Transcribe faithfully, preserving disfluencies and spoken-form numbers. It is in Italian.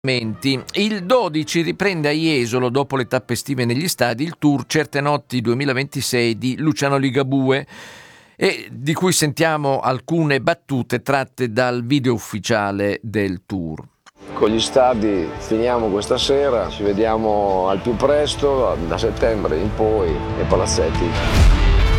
Il dodici riprende a Jesolo, dopo le tappe estive negli stadi, il tour Certe Notti duemilaventisei di Luciano Ligabue, e di cui sentiamo alcune battute tratte dal video ufficiale del tour. Con gli stadi finiamo questa sera, ci vediamo al più presto, da settembre in poi, ai palazzetti.